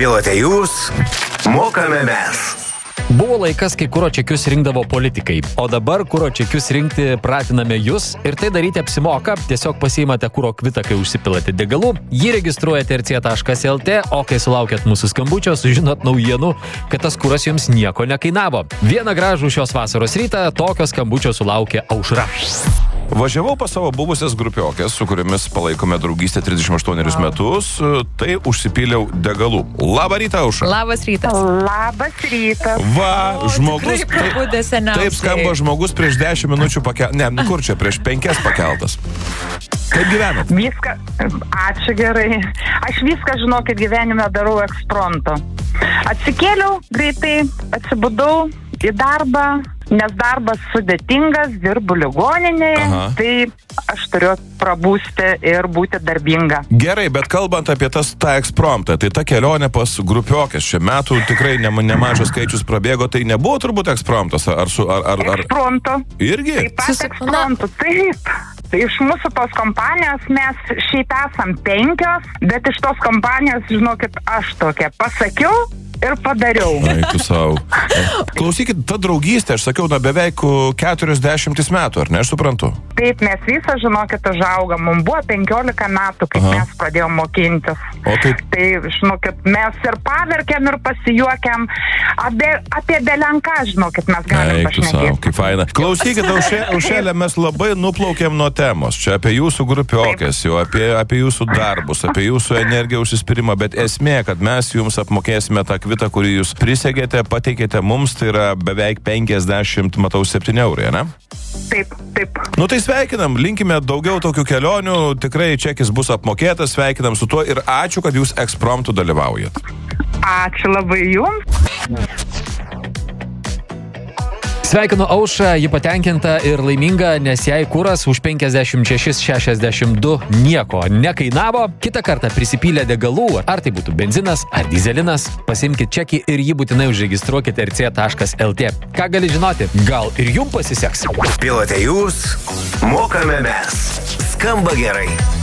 Pilote jūs, mokame mes. Buvo laikas, kai kuro čekius rinkdavo politikai, o dabar kuro čekius rinkti pratiname jūs ir tai daryti apsimoka, tiesiog pasiimate kuro kvitą, kai užsipilate degalų, jį registruojate rc.lt, o kai sulaukėt mūsų skambučio, sužinot naujienų, kad tas kuras jums nieko nekainavo. Vieną gražų šios vasaros rytą tokio skambučio sulaukė Aušra. Važiavau pas savo buvusias grupiokės, su kuriomis palaikome draugystę 38 metus, tai užsipyliau degalų. Labą rytą, Aušra. Labas rytas. Labas rytas. Va, žmogus. Taip skamba žmogus prieš 10 minučių pakeltas. Ne, kur čia, prieš 5 pakeltas. Kaip gyvenat? Viską, ačiū gerai. Aš viską, žinokit, gyvenime darau ekspromto. Atsikėliau greitai, atsibudau į darbą, nes darbas sudėtingas, dirbu ligoninėje, tai aš turiu prabūsti ir būti darbinga. Gerai, bet kalbant apie tą ekspromptą, tai ta kelionė pas grupiokės, čia metų tikrai nemažas skaičius prabėgo, tai nebuvo turbūt ekspromptas, ar... Ekspromto. Irgi? Taip pat ekspromto, taip. Tai iš mūsų tos kompanijos mes šiaip esam 5, bet iš tos kompanijos, žinokit, aš tokia pasakiau ir padariau. Ai, tu savo. Klausykit, ta draugystė, aš sakiau, beveik 40 metų, ar ne, aš suprantu? Taip, mes visą, žinokit, užaugam. Mums buvo 15 metų, kai mes pradėjom mokintis. O taip? Tai, žinokit, mes ir paverkėm, ir pasijuokėm. Apie belenką, žinokit, mes galim pašnekėti. Ai, tu savo, kaip faina. Klausykit, Aušelė, mes labai nuplaukėm nuo temos. Čia apie jūsų grupiokės, jau apie jūsų darbus, apie jūsų energiją užsispyrimą, bet esmė, kad mes jums apmokėsime tą kvitą, kurį jūs prisegėte, pateikėte mums, tai yra beveik 50, matau, 7 eurai, ne? Taip, taip. Nu tai sveikinam, linkime daugiau tokių kelionių, tikrai čekis bus apmokėtas, sveikinam su tuo ir ačiū, kad jūs ekspromtu dalyvaujat. Ačiū labai jums. Sveikinu Aušrą, ji patenkinta ir laiminga, nes jai kuras už 56,62 nieko nekainavo. Kitą kartą prisipylę degalų, ar tai būtų benzinas ar dizelinas, pasimkit čekį ir jį būtinai užregistruokite rc.lt. Ką gali žinoti? Gal ir jums pasiseks? Pilote jūs, mokame mes. Skamba gerai.